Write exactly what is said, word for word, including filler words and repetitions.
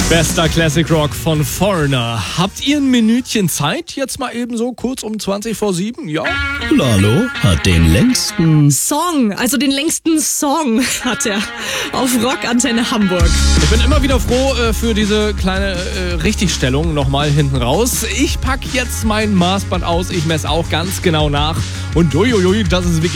Bester Classic Rock von Foreigner. Habt ihr ein Minütchen Zeit? Jetzt mal eben so kurz um zwanzig vor sieben? Ja? Lalo hat den längsten Song, also den längsten Song hat er auf Rockantenne Hamburg. Ich bin immer wieder froh äh, für diese kleine äh, Richtigstellung nochmal hinten raus. Ich pack jetzt mein Maßband aus, ich messe auch ganz genau nach. Und uiuiui, das ist wirklich